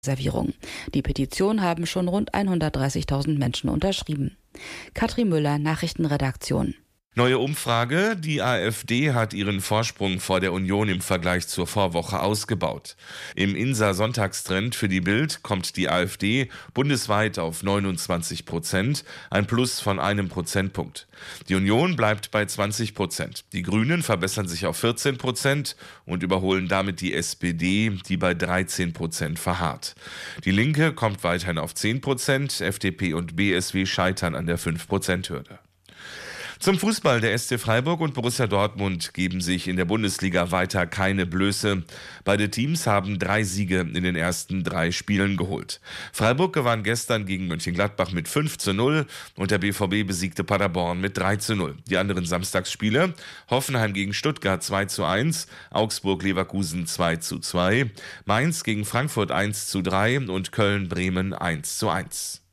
Servierung. Die Petition haben schon rund 130.000 Menschen unterschrieben. Katrin Müller, Nachrichtenredaktion. Neue Umfrage. Die AfD hat ihren Vorsprung vor der Union im Vergleich zur Vorwoche ausgebaut. Im INSA-Sonntagstrend für die Bild kommt die AfD bundesweit auf 29%, ein Plus von 1 Prozentpunkt. Die Union bleibt bei 20%. Die Grünen verbessern sich auf 14% und überholen damit die SPD, die bei 13% verharrt. Die Linke kommt weiterhin auf 10%, FDP und BSW scheitern an der 5%-Hürde. Zum Fußball. Der SC Freiburg und Borussia Dortmund geben sich in der Bundesliga weiter keine Blöße. Beide Teams haben 3 Siege in den ersten 3 Spielen geholt. Freiburg gewann gestern gegen Mönchengladbach mit 5:0 und der BVB besiegte Paderborn mit 3:0. Die anderen Samstagsspiele: Hoffenheim gegen Stuttgart 2:1, Augsburg-Leverkusen 2:2, Mainz gegen Frankfurt 1:3 und Köln-Bremen 1:1.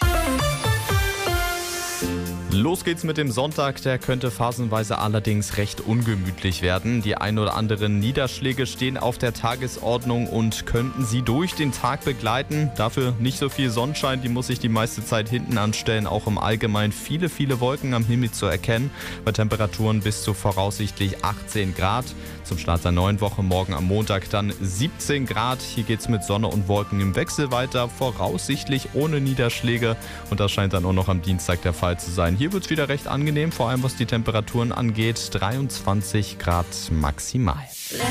Los geht's mit dem Sonntag, der könnte phasenweise allerdings recht ungemütlich werden. Die ein oder anderen Niederschläge stehen auf der Tagesordnung und könnten Sie durch den Tag begleiten. Dafür nicht so viel Sonnenschein, die muss sich die meiste Zeit hinten anstellen. Auch im Allgemeinen viele Wolken am Himmel zu erkennen, bei Temperaturen bis zu voraussichtlich 18 Grad. Zum Start der neuen Woche morgen am Montag dann 17 Grad. Hier geht's mit Sonne und Wolken im Wechsel weiter, voraussichtlich ohne Niederschläge. Und das scheint dann auch noch am Dienstag der Fall zu sein. Hier wird es wieder recht angenehm, vor allem was die Temperaturen angeht. 23 Grad maximal.